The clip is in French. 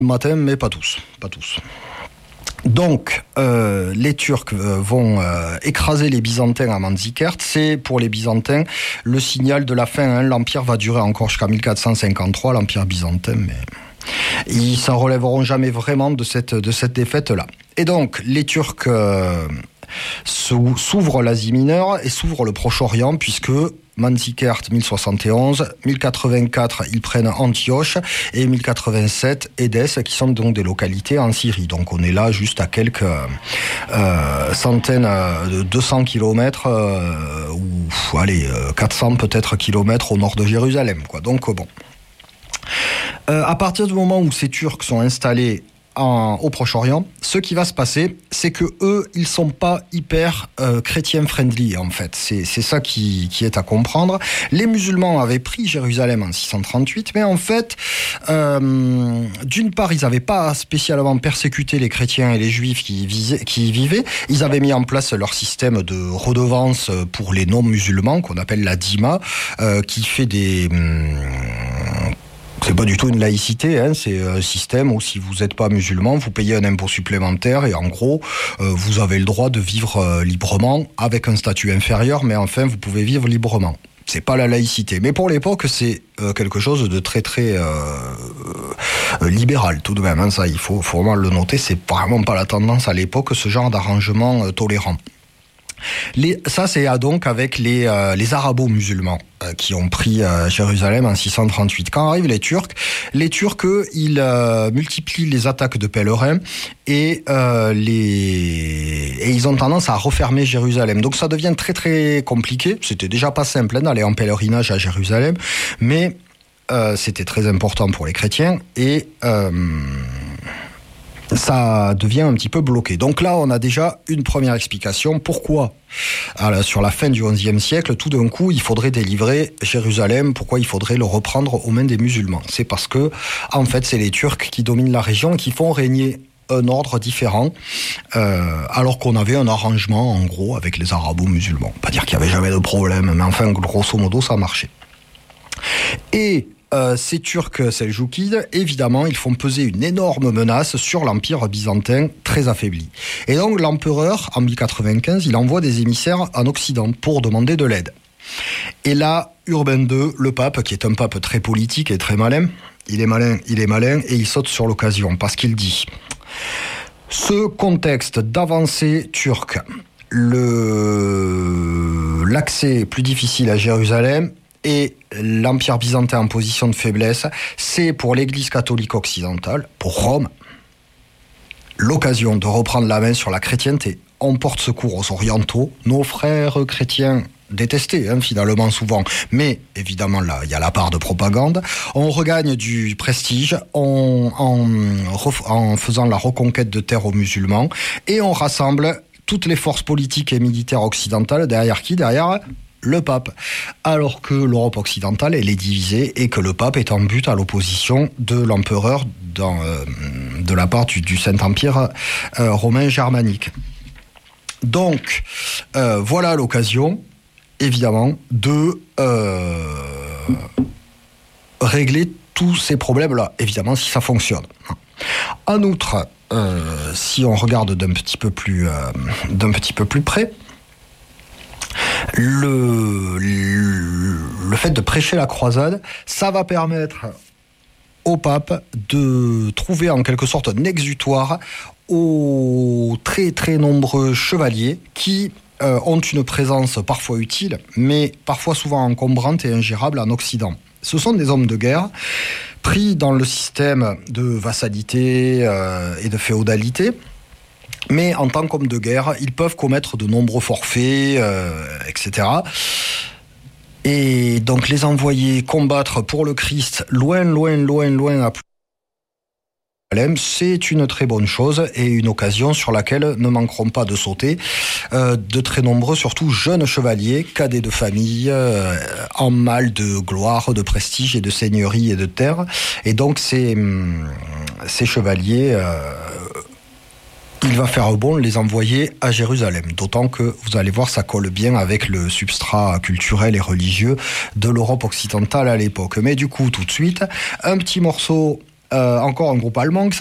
matin, mais pas tous. Donc, les Turcs vont écraser les Byzantins à Manzikert. C'est pour les Byzantins le signal de la fin. Hein. L'Empire va durer encore jusqu'à 1453, l'Empire byzantin, mais ils s'en relèveront jamais vraiment de cette défaite-là. Et donc, les Turcs s'ouvrent l'Asie mineure et s'ouvrent le Proche-Orient, puisque Manzikert 1071, 1084 ils prennent Antioche et 1087 Édesse, qui sont donc des localités en Syrie. Donc on est là juste à quelques centaines de 200 kilomètres ou 400 peut-être kilomètres au nord de Jérusalem, quoi. Donc bon. À partir du moment où ces Turcs sont installés au Proche-Orient, ce qui va se passer, c'est que eux, ils sont pas hyper chrétiens friendly en fait. C'est ça qui est à comprendre. Les musulmans avaient pris Jérusalem en 638, mais en fait, d'une part, ils n'avaient pas spécialement persécuté les chrétiens et les juifs qui y vivaient. Ils avaient mis en place leur système de redevance pour les non-musulmans, qu'on appelle la dîma, qui fait des c'est pas du tout une laïcité, hein, c'est un système où si vous n'êtes pas musulman, vous payez un impôt supplémentaire et en gros, vous avez le droit de vivre librement avec un statut inférieur, mais enfin, vous pouvez vivre librement. C'est pas la laïcité. Mais pour l'époque, c'est quelque chose de très très libéral tout de même. Hein, ça, il faut vraiment le noter, c'est vraiment pas la tendance à l'époque, ce genre d'arrangement tolérant. Ça, c'est donc avec les arabo-musulmans qui ont pris Jérusalem en 638. Quand arrivent les Turcs, eux, ils multiplient les attaques de pèlerins et ils ont tendance à refermer Jérusalem. Donc ça devient très très compliqué. C'était déjà pas simple d'aller en pèlerinage à Jérusalem, mais c'était très important pour les chrétiens et ça devient un petit peu bloqué. Donc là, on a déjà une première explication. Pourquoi, sur la fin du XIe siècle, tout d'un coup, il faudrait délivrer Jérusalem? Pourquoi il faudrait le reprendre aux mains des musulmans? C'est parce que, en fait, c'est les Turcs qui dominent la région et qui font régner un ordre différent, alors qu'on avait un arrangement, en gros, avec les arabo-musulmans. Pas dire qu'il n'y avait jamais de problème, mais enfin, grosso modo, ça marchait. Et ces Turcs seljoukides, évidemment, ils font peser une énorme menace sur l'Empire byzantin très affaibli. Et donc l'empereur, en 1095, il envoie des émissaires en Occident pour demander de l'aide. Et là, Urbain II, le pape, qui est un pape très politique et très malin, il est malin et il saute sur l'occasion parce qu'il dit: ce contexte d'avancée turque, l'accès plus difficile à Jérusalem et l'Empire byzantin en position de faiblesse, c'est pour l'Église catholique occidentale, pour Rome, l'occasion de reprendre la main sur la chrétienté. On porte secours aux orientaux, nos frères chrétiens détestés, finalement souvent, mais évidemment là, il y a la part de propagande. On regagne du prestige en faisant la reconquête de terre aux musulmans, et on rassemble toutes les forces politiques et militaires occidentales. Derrière qui? Derrière le pape, alors que l'Europe occidentale, elle est divisée et que le pape est en but à l'opposition de l'empereur de la part du Saint-Empire romain germanique. Donc, voilà l'occasion, évidemment, de régler tous ces problèmes-là, évidemment, si ça fonctionne. En outre, si on regarde d'un petit peu plus près, le fait de prêcher la croisade, ça va permettre au pape de trouver en quelque sorte un exutoire aux très très nombreux chevaliers qui ont une présence parfois utile, mais parfois souvent encombrante et ingérable en Occident. Ce sont des hommes de guerre pris dans le système de vassalité et de féodalité. Mais en tant qu'hommes de guerre, ils peuvent commettre de nombreux forfaits, etc. Et donc les envoyer combattre pour le Christ loin à Jérusalem, c'est une très bonne chose et une occasion sur laquelle ne manqueront pas de sauter de très nombreux, surtout jeunes chevaliers, cadets de famille, en mal de gloire, de prestige et de seigneurie et de terre. Et donc ces chevaliers... il va faire bon de les envoyer à Jérusalem. D'autant que, vous allez voir, ça colle bien avec le substrat culturel et religieux de l'Europe occidentale à l'époque. Mais du coup, tout de suite, un petit morceau encore un groupe allemand